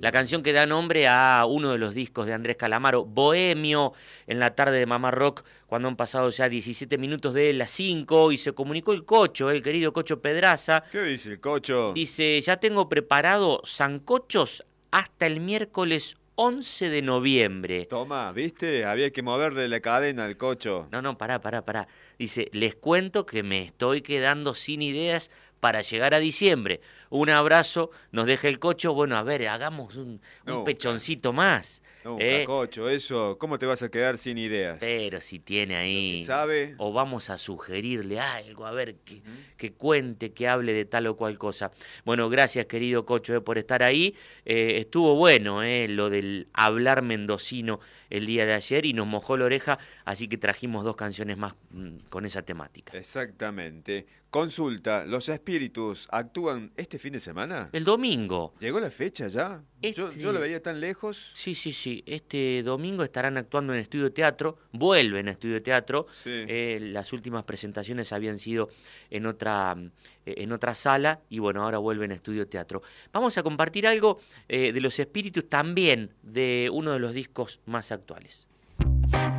La canción que da nombre a uno de los discos de Andrés Calamaro, Bohemio, en la tarde de Mamá Rock, cuando han pasado ya 17 minutos de las 5 y se comunicó el Cocho, el querido Cocho Pedraza. ¿Qué dice el Cocho? Dice, ya tengo preparado sancochos hasta el miércoles 11 de noviembre. Toma, ¿viste? Había que moverle la cadena al Cocho. No, pará. Dice, les cuento que me estoy quedando sin ideas para llegar a diciembre. Un abrazo, nos deja el Cocho. Bueno, a ver, hagamos un Nunca, pechoncito más. nunca, Cocho, eso. ¿Cómo te vas a quedar sin ideas? Pero si tiene Lo que ahí, sabe. o vamos a sugerirle algo, a ver, Ujú. que cuente, que hable de tal o cual cosa. Bueno, gracias querido Cocho por estar ahí. Estuvo bueno lo del hablar mendocino el día de ayer y nos mojó la oreja, así que trajimos dos canciones más con esa temática. Exactamente. Consulta, ¿los espíritus actúan este fin de semana? El domingo. ¿Llegó la fecha ya? Yo lo veía tan lejos. Sí. Este domingo estarán actuando en Estudio Teatro, vuelven a Estudio Teatro. Sí. Las últimas presentaciones habían sido en otra sala y bueno, ahora vuelven a Estudio Teatro. Vamos a compartir algo de los espíritus también de uno de los discos más actuales.